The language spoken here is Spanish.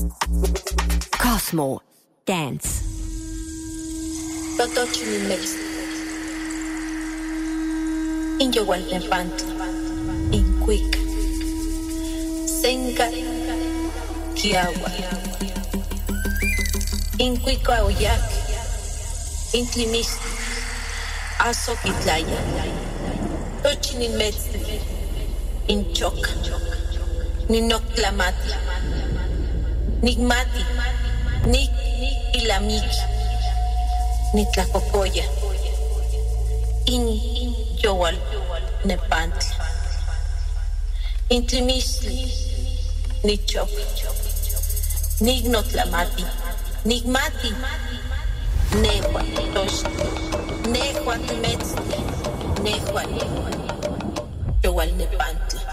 Cosmo Dance. Totochinimex. Inyohualtepantli. Incuica. Senca. Kiagua. Incuica oyac. Intlimis. Azoquitlaya. Tochinimex. Inchoca. Ninoctlamati. Nigmati. Nik ilamiki. Nitlacocoya. In yowal nepantla. Intlimisli. Nichop. Nignotlamati. Nigmati. Nehua tosh. Nehua timetzli. Nehua yowal nepantla.